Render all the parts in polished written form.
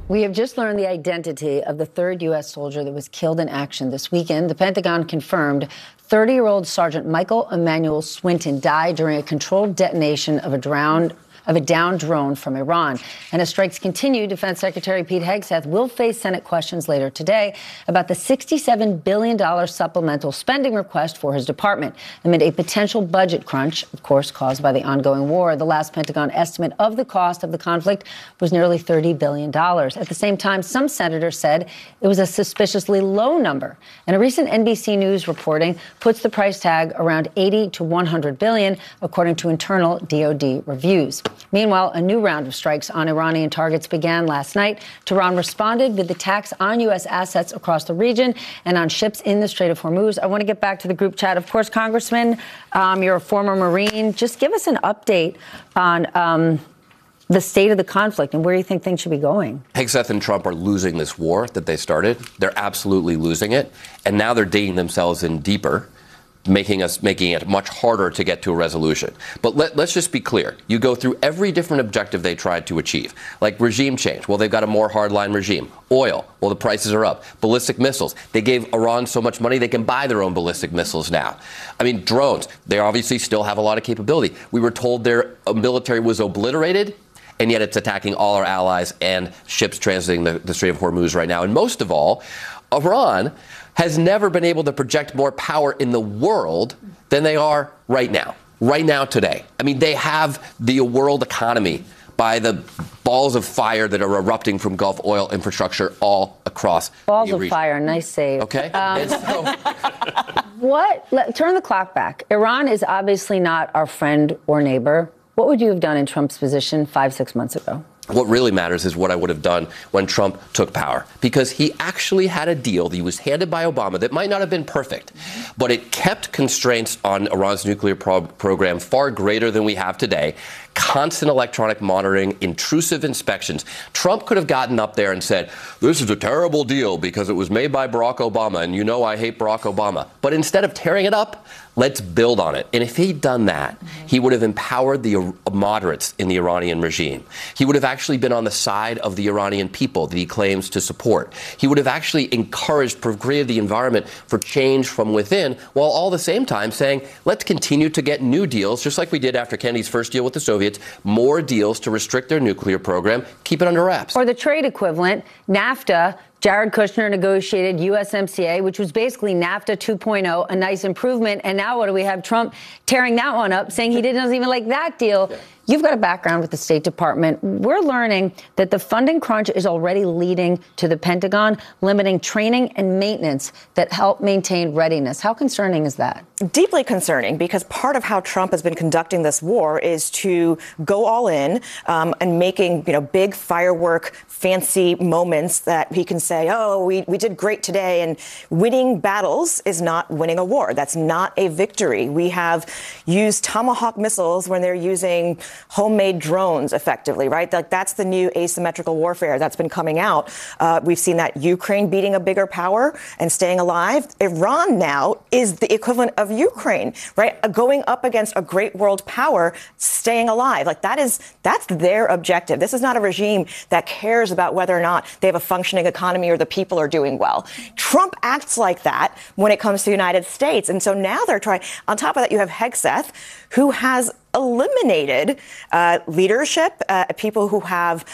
We have just learned the identity of the third U.S. soldier that was killed in action this weekend. The Pentagon confirmed 30-year-old Sergeant Michael Emmanuel Swinton died during a controlled detonation of a downed drone from Iran. And as strikes continue, Defense Secretary Pete Hegseth will face Senate questions later today about the $67 billion supplemental spending request for his department amid a potential budget crunch, of course, caused by the ongoing war. The last Pentagon estimate of the cost of the conflict was nearly $30 billion. At the same time, some senators said it was a suspiciously low number. And a recent NBC News reporting puts the price tag around $80 to $100 billion, according to internal DoD reviews. Meanwhile, a new round of strikes on Iranian targets began last night. Tehran responded with attacks on U.S. assets across the region and on ships in the Strait of Hormuz. I want to get back to the group chat. Of course, Congressman, you're a former Marine. Just give us an update on the state of the conflict and where you think things should be going. Hegseth and Trump are losing this war that they started. They're absolutely losing it. And now they're digging themselves in deeper, making it much harder to get to a resolution. But let's just be clear. You go through every different objective they tried to achieve, like regime change. Well, they've got a more hardline regime. Oil. Well, the prices are up. Ballistic missiles. They gave Iran so much money they can buy their own ballistic missiles now. I mean, drones. They obviously still have a lot of capability. We were told their military was obliterated, and yet it's attacking all our allies and ships transiting the Strait of Hormuz right now. And most of all, Iran has never been able to project more power in the world than they are right now today. I mean, they have the world economy by the balls of fire that are erupting from Gulf oil infrastructure all across balls the of region. Fire, nice save. Okay. Turn the clock back. Iran is obviously not our friend or neighbor. What would you have done in Trump's position 5-6 months ago? What really matters is what I would have done when Trump took power, because he actually had a deal that he was handed by Obama that might not have been perfect, but it kept constraints on Iran's nuclear program far greater than we have today. Constant electronic monitoring, intrusive inspections. Trump could have gotten up there and said, this is a terrible deal because it was made by Barack Obama, and you know I hate Barack Obama. But instead of tearing it up, let's build on it. And if he'd done that, he would have empowered the moderates in the Iranian regime. He would have actually been on the side of the Iranian people that he claims to support. He would have actually encouraged, created the environment for change from within, while all the same time saying, let's continue to get new deals, just like we did after Kennedy's first deal with the Soviets, more deals to restrict their nuclear program, keep it under wraps. Or the trade equivalent, NAFTA. Jared Kushner negotiated USMCA, which was basically NAFTA 2.0, a nice improvement. And now what do we have? Trump tearing that one up, saying he doesn't even like that deal. Yeah. You've got a background with the State Department. We're learning that the funding crunch is already leading to the Pentagon limiting training and maintenance that help maintain readiness. How concerning is that? Deeply concerning, because part of how Trump has been conducting this war is to go all in and making, big firework, fancy moments that he can say, oh, we did great today. And winning battles is not winning a war. That's not a victory. We have used Tomahawk missiles when they're using homemade drones effectively, right? Like that's the new asymmetrical warfare that's been coming out. We've seen that Ukraine beating a bigger power and staying alive. Iran now is the equivalent of Ukraine, right? Going up against a great world power, staying alive. Like that's their objective. This is not a regime that cares about whether or not they have a functioning economy or the people are doing well. Trump acts like that when it comes to the United States. And so now they're trying, on top of that, you have Hegseth, who has eliminated leadership, people who have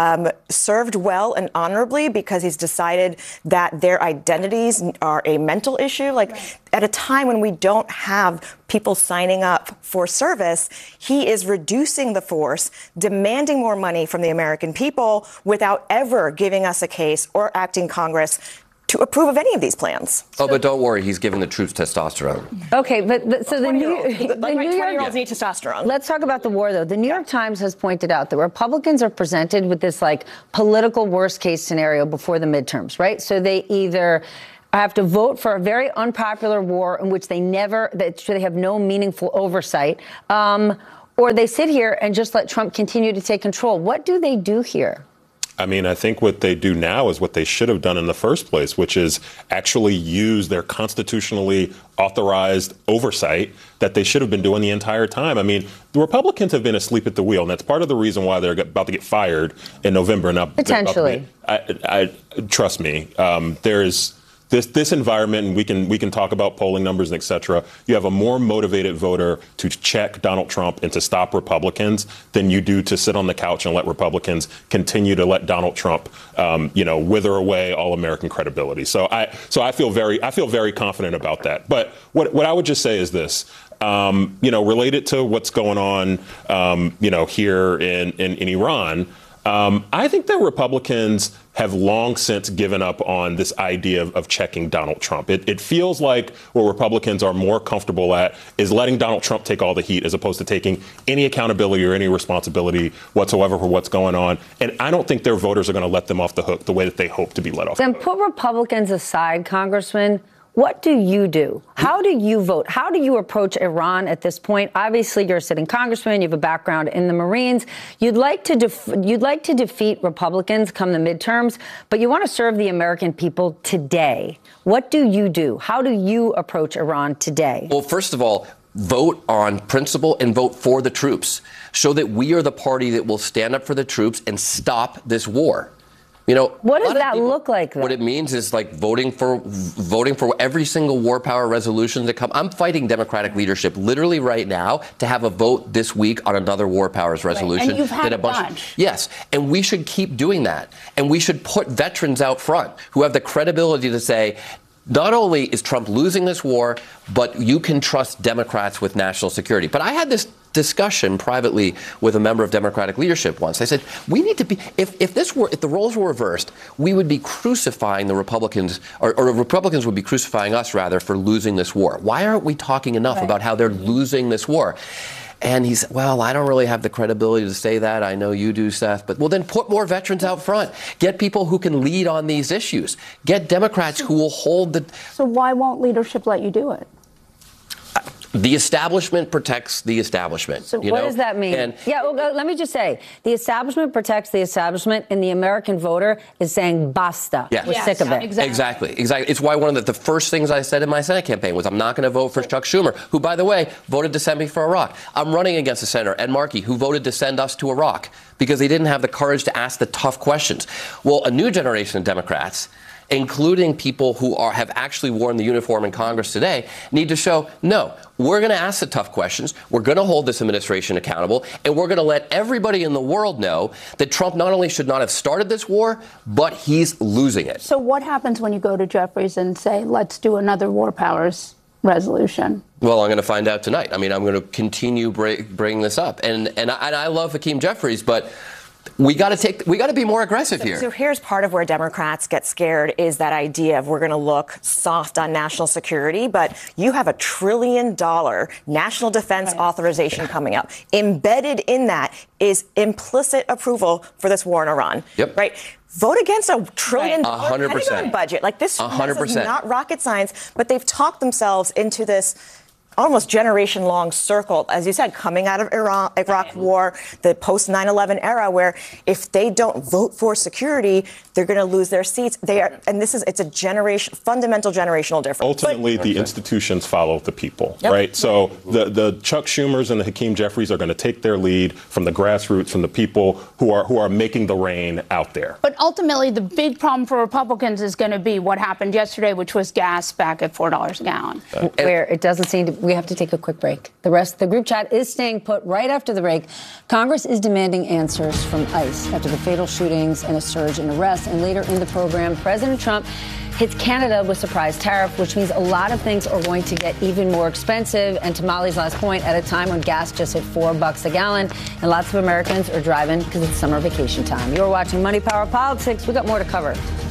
served well and honorably, because he's decided that their identities are a mental issue. At a time when we don't have people signing up for service, he is reducing the force, demanding more money from the American people without ever giving us a case or acting Congress to approve of any of these plans. Oh, but don't worry, he's giving the troops testosterone. Okay, but so the New York 20-year-olds need testosterone. Let's talk about the war, though. The New York Times has pointed out that Republicans are presented with this political worst case scenario before the midterms, right? So they either have to vote for a very unpopular war in which they have no meaningful oversight, or they sit here and just let Trump continue to take control. What do they do here? I mean, I think what they do now is what they should have done in the first place, which is actually use their constitutionally authorized oversight that they should have been doing the entire time. I mean, the Republicans have been asleep at the wheel, and that's part of the reason why they're about to get fired in November. Now, potentially. I trust me. There's this environment, and we can talk about polling numbers and et cetera. You have a more motivated voter to check Donald Trump and to stop Republicans than you do to sit on the couch and let Republicans continue to let Donald Trump, wither away all American credibility. So I feel very confident about that. But what I would just say is this. Related to what's going on, here in Iran, I think that Republicans have long since given up on this idea of checking Donald Trump. It feels like what Republicans are more comfortable at is letting Donald Trump take all the heat as opposed to taking any accountability or any responsibility whatsoever for what's going on. And I don't think their voters are going to let them off the hook the way that they hope to be let off. Then put Republicans aside, Congressman. What do you do? How do you vote? How do you approach Iran at this point? Obviously, you're a sitting congressman. You have a background in the Marines. You'd like to defeat Republicans come the midterms, but you want to serve the American people today. What do you do? How do you approach Iran today? Well, first of all, vote on principle and vote for the troops. Show that we are the party that will stand up for the troops and stop this war. What does that look like, though? What it means is like voting for every single war power resolution that come. I'm fighting Democratic leadership literally right now to have a vote this week on another war powers resolution. Right. And you've had a bunch. Yes, and we should keep doing that. And we should put veterans out front who have the credibility to say, not only is Trump losing this war, but you can trust Democrats with national security. But I had this discussion privately with a member of Democratic leadership once. I said, we need to be, if the roles were reversed, we would be crucifying the Republicans, or Republicans would be crucifying us rather for losing this war. Why aren't we talking enough about how they're losing this war? And he said, well, I don't really have the credibility to say that. I know you do, Seth. But, well, then put more veterans out front. Get people who can lead on these issues. Get Democrats who will hold the... So why won't leadership let you do it? The establishment protects the establishment. So what does that mean? Let me just say, the establishment protects the establishment, and the American voter is saying basta. Yeah. We're sick of it. Exactly. It's why one of the first things I said in my Senate campaign was I'm not going to vote for Chuck Schumer, who, by the way, voted to send me for Iraq. I'm running against a senator, Ed Markey, who voted to send us to Iraq because they didn't have the courage to ask the tough questions. Well, a new generation of Democrats, including people who have actually worn the uniform in Congress today, need to show, no, we're going to ask the tough questions, we're going to hold this administration accountable, and we're going to let everybody in the world know that Trump not only should not have started this war, but he's losing it. So what happens when you go to Jeffries and say, let's do another war powers resolution? Well, I'm going to find out tonight. I mean, I'm going to continue bring this up. And I love Hakeem Jeffries, but we got to be more aggressive here. So here's part of where Democrats get scared is that idea of we're going to look soft on national security, but you have $1 trillion national defense authorization coming up. Embedded in that is implicit approval for this war in Iran. Yep. Right. Vote against $1 trillion 100% budget. Like this 100%. is not rocket science, but they've talked themselves into this almost generation-long circle, as you said, coming out of Iraq war, the post-9/11 era, where if they don't vote for security, they're going to lose their seats. And it's a fundamental generational difference. Ultimately, the institutions follow the people, right? So the Chuck Schumers and the Hakeem Jeffries are going to take their lead from the grassroots, from the people who are making the rain out there. But ultimately, the big problem for Republicans is going to be what happened yesterday, which was gas back at $4 a gallon. Where it doesn't seem to... We have to take a quick break. The rest of the group chat is staying put. Right after the break, Congress is demanding answers from ICE after the fatal shootings and a surge in arrests. And later in the program, President Trump hits Canada with surprise tariff, which means a lot of things are going to get even more expensive. And to Molly's last point, at a time when gas just hit $4 a gallon, and lots of Americans are driving because it's summer vacation time. You're watching Money, Power, Politics. We got more to cover.